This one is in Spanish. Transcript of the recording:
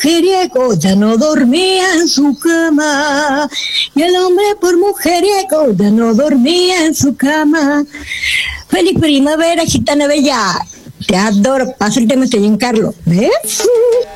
mujeriego ya no dormía en su cama. Y el hombre por mujeriego ya no dormía en su cama. Feliz primavera, gitana bella. Te adoro. Pasa el tema, Giancarlo. ¿Ves?